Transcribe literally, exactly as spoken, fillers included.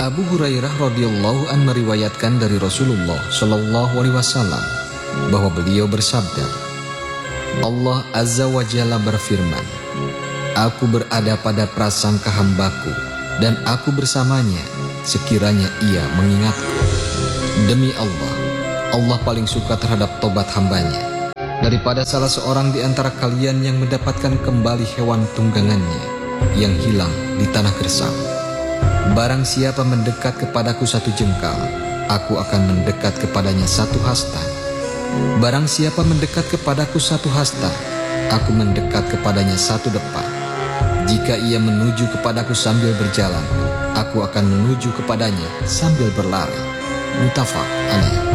Abu Hurairah radhiyallahu an meriwayatkan dari Rasulullah shallallahu alaihi wasallam bahwa beliau bersabda, Allah Azza wa Jalla berfirman, Aku berada pada prasangka hambaku dan aku bersamanya sekiranya ia mengingatku. Demi Allah, Allah paling suka terhadap tobat hambanya daripada salah seorang di antara kalian yang mendapatkan kembali hewan tunggangannya yang hilang di tanah gersang. Barang siapa mendekat kepadaku satu jengkal, aku akan mendekat kepadanya satu hasta. Barang siapa mendekat kepadaku satu hasta, aku mendekat kepadanya satu depa. Jika ia menuju kepadaku sambil berjalan, aku akan menuju kepadanya sambil berlari. Muttafaq alaih.